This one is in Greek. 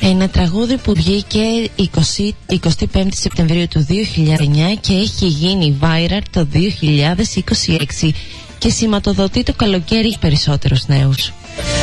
Ένα τραγούδι που βγήκε 25 Σεπτεμβρίου του 2009 και έχει γίνει viral το 2026 και σηματοδοτεί το καλοκαίρι περισσότερους νέους.